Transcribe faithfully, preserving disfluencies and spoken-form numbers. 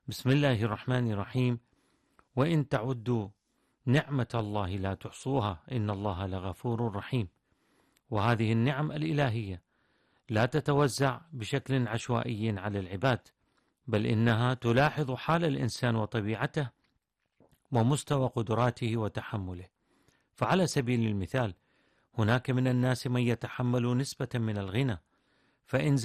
بسم الله الرحمن الرحيم. وإن تعدوا نعمة الله لا تحصوها إن الله لغفور رحيم. وهذه النعم الإلهية لا تتوزع بشكل عشوائي على العباد، بل إنها تلاحظ حال الإنسان وطبيعته ومستوى قدراته وتحمله. فعلى سبيل المثال، هناك من الناس من يتحمل نسبة من الغنى، فإن